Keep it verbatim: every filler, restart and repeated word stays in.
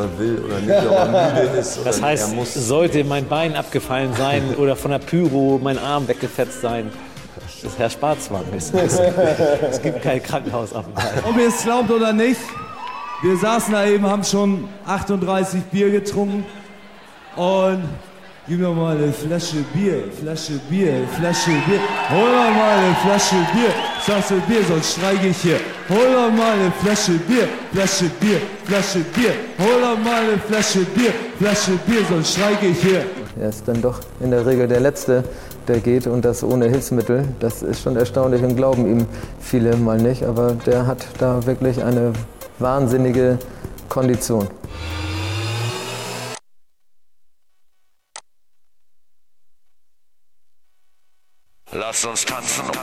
er will oder nicht, ob er müde ist. Oder Das heißt, er muss sollte mein Bein abgefallen sein oder von der Pyro mein Arm weggefetzt sein, das Herr Sparzwang ist. Es gibt kein Krankenhausaufenthalt. Ob ihr es glaubt oder nicht, wir saßen da eben, haben schon achtunddreißig Bier getrunken und gib mir mal eine Flasche Bier, Flasche Bier, Flasche Bier. Hol doch mal eine Flasche Bier. Sagst du Bier, sonst streike ich hier. Hol doch mal eine Flasche Bier, Flasche Bier, Flasche Bier. Hol doch mal eine Flasche Bier, Flasche Bier, sonst streike ich hier. Er ist dann doch in der Regel der Letzte, der geht und das ohne Hilfsmittel. Das ist schon erstaunlich und glauben ihm viele mal nicht. Aber der hat da wirklich eine wahnsinnige Kondition. Lass uns tanzen.